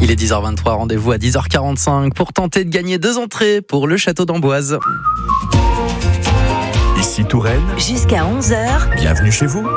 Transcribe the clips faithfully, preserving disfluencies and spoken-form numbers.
Il est dix heures vingt-trois, rendez-vous à dix heures quarante-cinq pour tenter de gagner deux entrées pour le château d'Amboise. Ici Touraine. Jusqu'à onze heures. Bienvenue chez vous.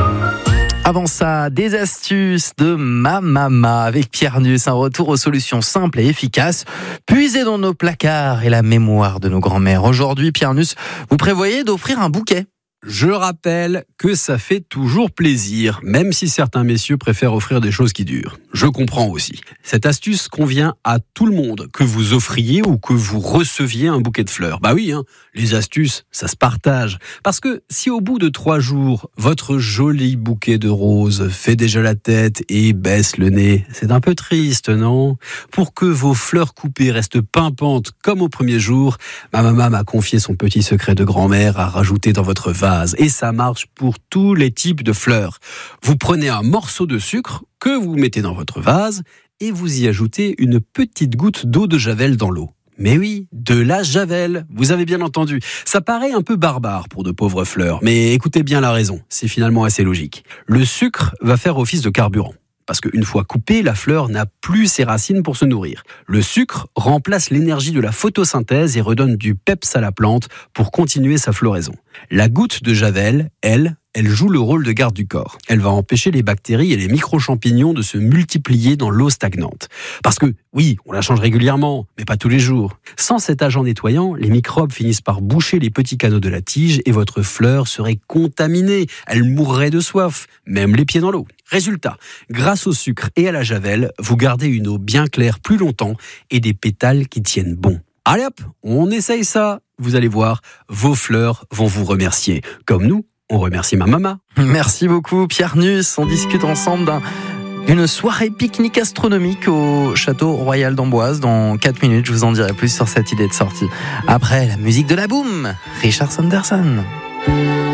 Avant ça, des astuces de ma maman avec Pierre Nuss, un retour aux solutions simples et efficaces, puisées dans nos placards et la mémoire de nos grands-mères. Aujourd'hui, Pierre Nuss, vous prévoyez d'offrir un bouquet. Je rappelle que ça fait toujours plaisir, même si certains messieurs préfèrent offrir des choses qui durent. Je comprends aussi. Cette astuce convient à tout le monde, que vous offriez ou que vous receviez un bouquet de fleurs. Bah oui, hein, les astuces, ça se partage. Parce que si au bout de trois jours, votre joli bouquet de roses fait déjà la tête et baisse le nez, c'est un peu triste, non ? Pour que vos fleurs coupées restent pimpantes comme au premier jour, ma maman m'a confié son petit secret de grand-mère à rajouter dans votre vase. Et ça marche pour tous les types de fleurs. Vous prenez un morceau de sucre que vous mettez dans votre vase et vous y ajoutez une petite goutte d'eau de javel dans l'eau. Mais oui, de la javel, vous avez bien entendu. Ça paraît un peu barbare pour de pauvres fleurs, mais écoutez bien la raison, c'est finalement assez logique. Le sucre va faire office de carburant. Parce qu'une fois coupée, la fleur n'a plus ses racines pour se nourrir. Le sucre remplace l'énergie de la photosynthèse et redonne du peps à la plante pour continuer sa floraison. La goutte de javel, elle, elle joue le rôle de garde du corps. Elle va empêcher les bactéries et les micro-champignons de se multiplier dans l'eau stagnante. Parce que, oui, on la change régulièrement, mais pas tous les jours. Sans cet agent nettoyant, les microbes finissent par boucher les petits canaux de la tige et votre fleur serait contaminée. Elle mourrait de soif, même les pieds dans l'eau. Résultat, grâce au sucre et à la javel, vous gardez une eau bien claire plus longtemps et des pétales qui tiennent bon. Allez hop, on essaye ça. Vous allez voir, vos fleurs vont vous remercier. Comme nous, on remercie ma maman. Merci beaucoup Pierre Nuss. On discute ensemble d'un, d'une soirée pique-nique astronomique au château royal d'Amboise. Dans quatre minutes, je vous en dirai plus sur cette idée de sortie. Après, la musique de la boum, Richard Sanderson.